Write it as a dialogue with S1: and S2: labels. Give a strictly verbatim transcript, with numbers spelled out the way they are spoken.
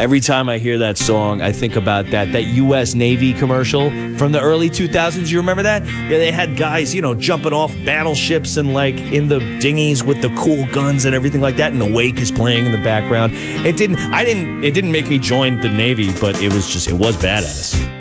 S1: Every time I hear that song, I think about that that U S Navy commercial from the early two thousands. You remember that? Yeah, they had guys, you know, jumping off battleships and like in the dinghies with the cool guns and everything like that, and the Wake is playing in the background. It didn't I didn't it didn't make me join the Navy, but it was just it was badass.